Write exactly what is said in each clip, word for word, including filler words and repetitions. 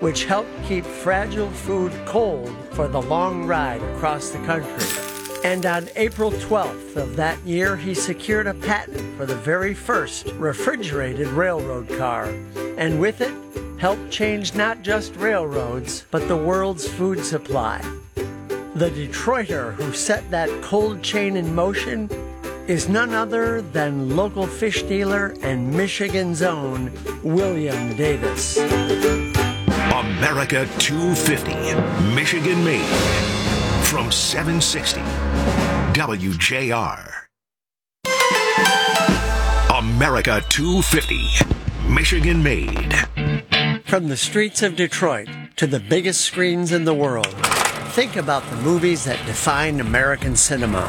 which helped keep fragile food cold for the long ride across the country. And on April twelfth of that year, he secured a patent for the very first refrigerated railroad car, and with it, helped change not just railroads, but the world's food supply. The Detroiter who set that cold chain in motion is none other than local fish dealer and Michigan's own William Davis. America two fifty, Michigan made. From seven sixty W J R. America two fifty, Michigan made. From the streets of Detroit to the biggest screens in the world, think about the movies that define American cinema.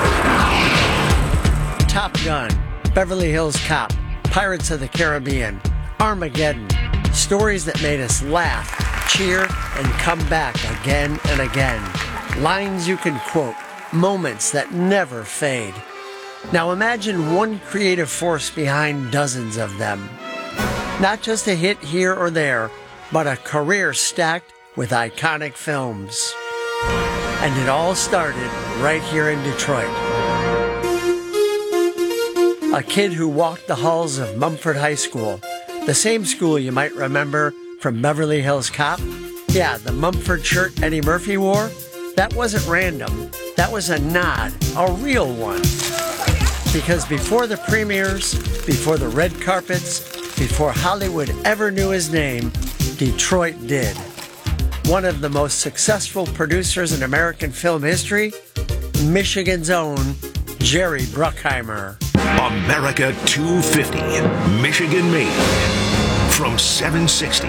Top Gun, Beverly Hills Cop, Pirates of the Caribbean, Armageddon. Stories that made us laugh, cheer, and come back again and again. Lines you can quote, moments that never fade. Now imagine one creative force behind dozens of them. Not just a hit here or there, but a career stacked with iconic films. And it all started right here in Detroit. A kid who walked the halls of Mumford High School, the same school you might remember from Beverly Hills Cop. Yeah, the Mumford shirt Eddie Murphy wore. That wasn't random. That was a nod, a real one. Because before the premieres, before the red carpets, before Hollywood ever knew his name, Detroit did. One of the most successful producers in American film history, Michigan's own Jerry Bruckheimer. America two fifty, Michigan made. From seven sixty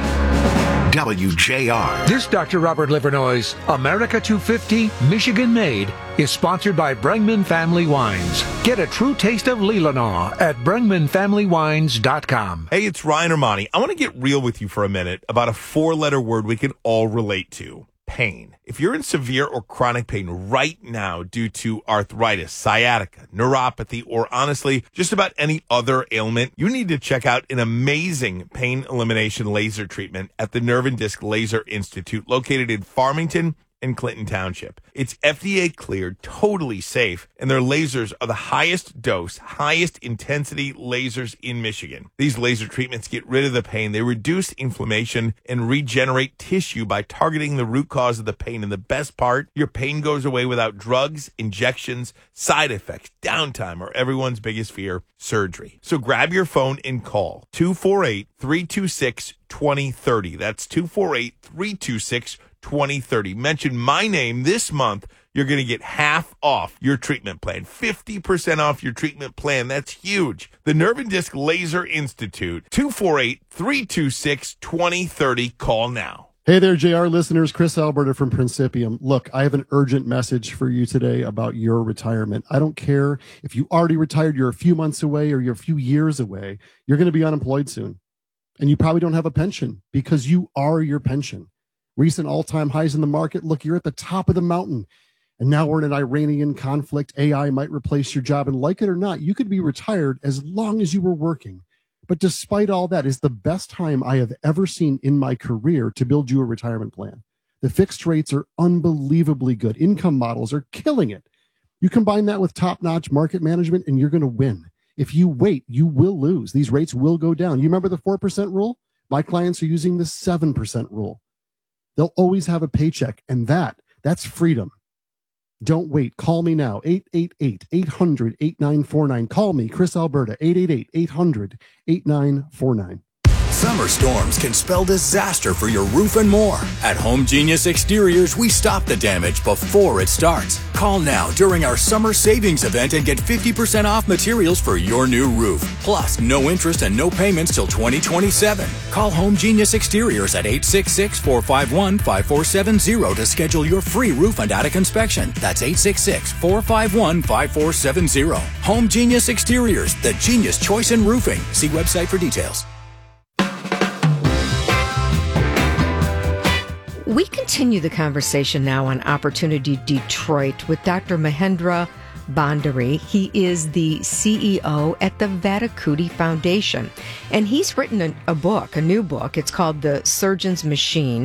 W J R. This Doctor Robert Livernois America two fifty, Michigan made is sponsored by Brengman Family Wines. Get a true taste of Leelanau at Brengman Family Wines dot com. Hey, it's Ryan Armani. I want to get real with you for a minute about a four-letter word we can all relate to. Pain. If you're in severe or chronic pain right now due to arthritis, sciatica, neuropathy, or honestly, just about any other ailment, you need to check out an amazing pain elimination laser treatment at the Nerve and Disc Laser Institute located in Farmington and Clinton Township. It's F D A cleared, totally safe, and their lasers are the highest dose, highest intensity lasers in Michigan. These laser treatments get rid of the pain. They reduce inflammation and regenerate tissue by targeting the root cause of the pain. And the best part, your pain goes away without drugs, injections, side effects, downtime, or everyone's biggest fear, surgery. So grab your phone and call two four eight, three two six, two zero three zero. That's two four eight, three two six, twenty thirty. Mention my name this month. You're going to get half off your treatment plan. fifty percent off your treatment plan. That's huge. The Nerve and Disc Laser Institute. two four eight, three two six, two zero three zero. Call now. Hey there, J R listeners. Chris Alberta from Principium. Look, I have an urgent message for you today about your retirement. I don't care if you already retired, you're a few months away, or you're a few years away. You're going to be unemployed soon. And you probably don't have a pension because you are your pension. Recent all-time highs in the market. Look, you're at the top of the mountain. And now we're in an Iranian conflict. A I might replace your job. And like it or not, you could be retired as long as you were working. But despite all that, it's the best time I have ever seen in my career to build you a retirement plan. The fixed rates are unbelievably good. Income models are killing it. You combine that with top-notch market management, and you're going to win. If you wait, you will lose. These rates will go down. You remember the four percent rule? My clients are using the seven percent rule. They'll always have a paycheck, and that, that's freedom. Don't wait. Call me now, eight eight eight, eight hundred, eighty-nine forty-nine. Call me, Chris Alberta, eight eight eight, eight hundred, eighty-nine forty-nine. Summer storms can spell disaster for your roof and more. At Home Genius Exteriors, we stop the damage before it starts. Call now during our summer savings event and get fifty percent off materials for your new roof. Plus, no interest and no payments till twenty twenty-seven. Call Home Genius Exteriors at eight six six, four five one, five four seven zero to schedule your free roof and attic inspection. That's eight six six, four five one, five four seven zero. Home Genius Exteriors, the genius choice in roofing. See website for details. We continue the conversation now on Opportunity Detroit with Doctor Mahendra Bhandari. He is the C E O at the Vadakuti Foundation, and he's written a, a book, a new book. It's called The Surgeon's Machine.